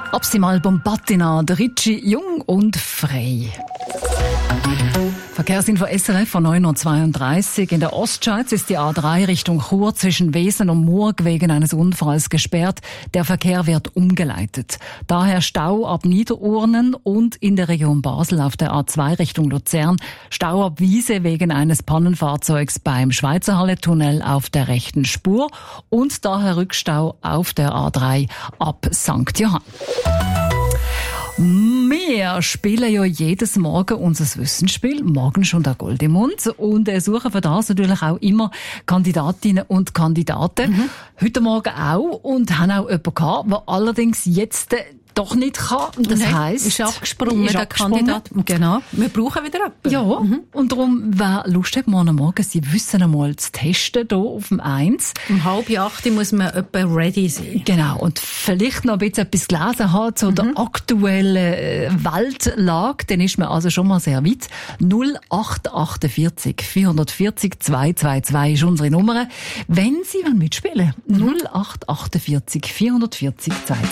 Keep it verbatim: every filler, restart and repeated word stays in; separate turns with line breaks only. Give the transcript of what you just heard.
Ab seinem Album Patina, der Ritchie, jung und frei. Verkehrsinfo S R F von neun Uhr zweiunddreißig. In der Ostschweiz ist die A drei Richtung Chur zwischen Wesen und Murg wegen eines Unfalls gesperrt. Der Verkehr wird umgeleitet. Daher Stau ab Niederurnen und in der Region Basel auf der A zwei Richtung Luzern. Stau ab Wiese wegen eines Pannenfahrzeugs beim Schweizerhalle-Tunnel auf der rechten Spur. Und daher Rückstau auf der A drei ab Sankt Johann. Wir spielen ja jedes Morgen unser Wissensspiel, morgen schon der Goldemund, und suchen für das natürlich auch immer Kandidatinnen und Kandidaten. Mhm. Heute Morgen auch, und haben auch jemanden gehabt, der allerdings jetzt doch nicht kann. Das
Nein,
heisst,
ist abgesprungen,
ist
der
abgesprungen.
Kandidat. Genau. Wir brauchen wieder jemanden.
Ja,
mhm.
und darum, wer Lust hat, morgen Morgen, Sie wissen einmal zu testen, hier auf dem eins.
Um halb acht muss man etwa ready sein.
Genau, und vielleicht noch ein bisschen etwas gelesen hat zu mhm. der aktuellen Weltlage, dann ist man also schon mal sehr weit. null acht achtundvierzig vierhundertvierzig zweihundertzweiundzwanzig ist unsere Nummer. Wenn Sie mitspielen wollen, null acht achtundvierzig vierhundertvierzig zweihundertzweiundzwanzig.